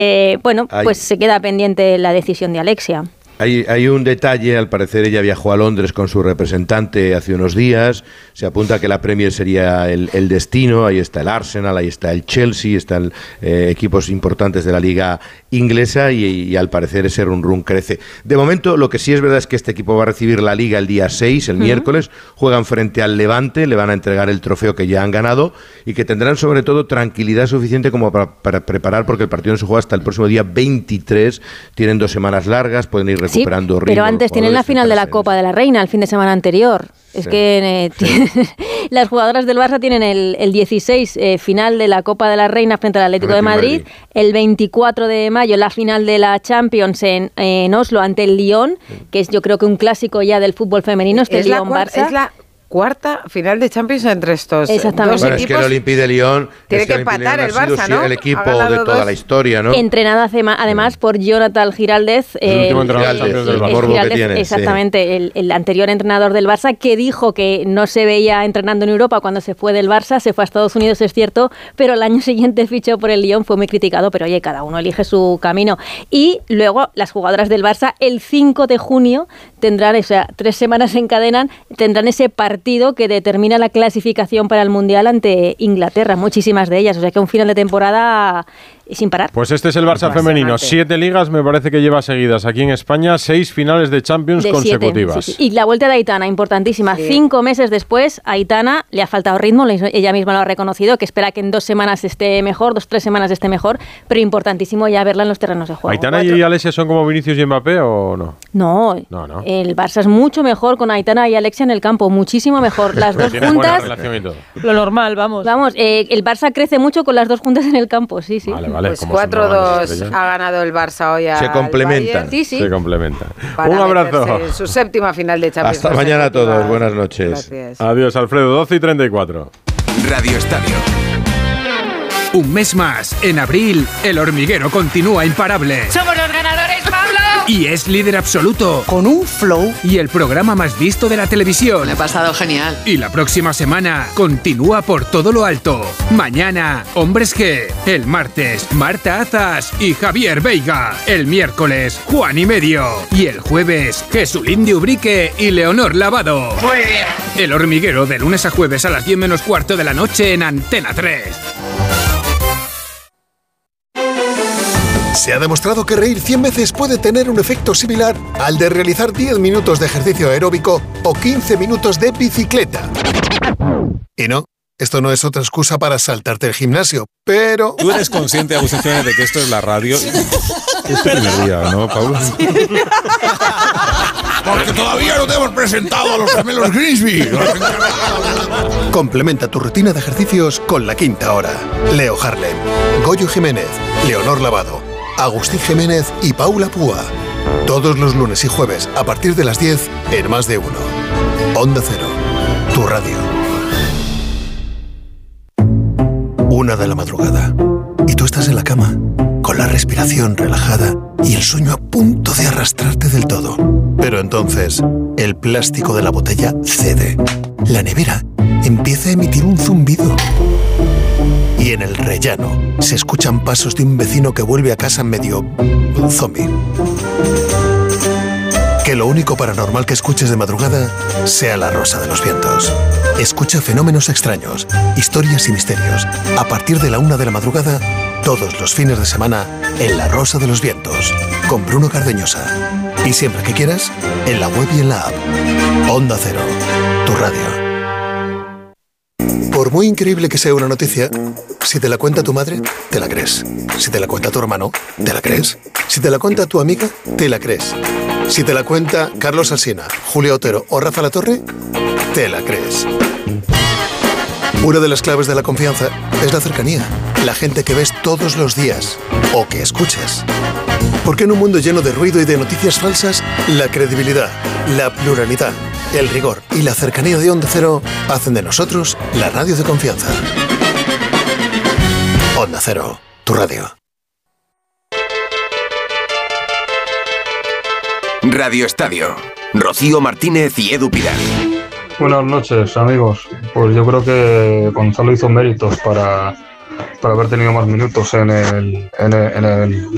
Pues se queda pendiente la decisión de Alexia. Hay un detalle, al parecer ella viajó a Londres con su representante hace unos días, se apunta que la Premier sería el destino, ahí está el Arsenal, ahí está el Chelsea, están equipos importantes de la liga inglesa y al parecer ese run crece. De momento, lo que sí es verdad es que este equipo va a recibir la liga el día 6, el miércoles, juegan frente al Levante, le van a entregar el trofeo que ya han ganado y que tendrán sobre todo tranquilidad suficiente como para preparar, porque el partido no se juega hasta el próximo día 23, tienen 2 semanas largas, pueden ir recuperando ritmo. Pero antes tienen la final de la Copa de la Reina el fin de semana anterior. Es que las jugadoras del Barça tienen el 16 final de la Copa de la Reina frente al Atlético de Madrid, el 24 de mayo la final de la Champions en Oslo ante el Lyon, que es yo creo que un clásico ya del fútbol femenino, este Lyon-Barça. Es la cuarta final de Champions entre estos dos equipos. Bueno, es que el Olympique de Lyon tiene que empatar el Barça, ¿no? El equipo de toda la historia, ¿no? Entrenado además por Jonathan Giraldez, el último entrenador del Barça. Exactamente, el anterior entrenador del Barça, que dijo que no se veía entrenando en Europa cuando se fue del Barça, se fue a Estados Unidos, es cierto, pero el año siguiente fichó por el Lyon, fue muy criticado, pero oye, cada uno elige su camino. Y luego las jugadoras del Barça, el 5 de junio tendrán, 3 semanas encadenan, tendrán ese partido que determina la clasificación para el Mundial ante Inglaterra, muchísimas de ellas, o sea que un final de temporada sin parar. Pues este es el Barça femenino, 7 ligas me parece que lleva seguidas aquí en España, 6 finales de Champions consecutivas. Sí. Y la vuelta de Aitana, importantísima, 5 meses después, Aitana le ha faltado ritmo, ella misma lo ha reconocido, que espera que en 2 semanas esté mejor, 2-3 semanas esté mejor, pero importantísimo ya verla en los terrenos de juego. ¿Aitana y Alexia son como Vinicius y Mbappé o no? No, el Barça es mucho mejor con Aitana y Alexia en el campo, muchísimo mejor, las dos juntas, lo normal, vamos. El Barça crece mucho con las dos juntas en el campo, sí. Vale, pues 4-2 ha ganado el Barça hoy. Se complementan. Sí. Se complementan. Para un abrazo. En su 7ª final de Champions. Hasta mañana a todos. Buenas noches. Gracias. Adiós, Alfredo. 12:34. Radio Estadio. Un mes más. En abril, El Hormiguero continúa imparable. ¡Somos los ganadores, Pablo! Y es líder absoluto. Con un flow. Y el programa más visto de la televisión. Me he pasado genial. Y la próxima semana continúa por todo lo alto. Mañana, Hombres G. El martes, Marta Azas y Javier Veiga. El miércoles, Juan y Medio. Y el jueves, Jesulín de Ubrique y Leonor Lavado. Muy bien. El Hormiguero, de lunes a jueves a las 10 menos cuarto de la noche en Antena 3. Se ha demostrado que reír 100 veces puede tener un efecto similar al de realizar 10 minutos de ejercicio aeróbico o 15 minutos de bicicleta. Y no, esto no es otra excusa para saltarte el gimnasio, pero... ¿Tú eres consciente, Agustín Jiménez, de que esto es la radio? Es tu primer día, ¿no, Pablo? Porque todavía no te hemos presentado a los gemelos Grimsby. Complementa tu rutina de ejercicios con La Quinta Hora. Leo Harlem, Goyo Jiménez, Leonor Lavado, Agustín Jiménez y Paula Púa. Todos los lunes y jueves a partir de las 10 en Más de Uno. Onda Cero, tu radio. 1 de la madrugada. Y tú estás en la cama, con la respiración relajada y el sueño a punto de arrastrarte del todo. Pero entonces, el plástico de la botella cede. La nevera empieza a emitir un zumbido. Y en el rellano se escuchan pasos de un vecino que vuelve a casa medio zombie. Que lo único paranormal que escuches de madrugada sea La Rosa de los Vientos. Escucha fenómenos extraños, historias y misterios. A partir de la 1 de la madrugada, todos los fines de semana, en La Rosa de los Vientos, con Bruno Cardeñosa. Y siempre que quieras, en la web y en la app. Onda Cero, tu radio. Por muy increíble que sea una noticia, si te la cuenta tu madre, te la crees. Si te la cuenta tu hermano, te la crees. Si te la cuenta tu amiga, te la crees. Si te la cuenta Carlos Alsina, Julio Otero o Rafa Latorre, te la crees. Una de las claves de la confianza es la cercanía. La gente que ves todos los días o que escuchas. Porque en un mundo lleno de ruido y de noticias falsas, la credibilidad, la pluralidad, el rigor y la cercanía de Onda Cero hacen de nosotros la radio de confianza. Onda Cero, tu radio. Radio Estadio. Rocío Martínez y Edu Pidal. Buenas noches, amigos. Pues yo creo que Gonzalo hizo méritos para haber tenido más minutos en el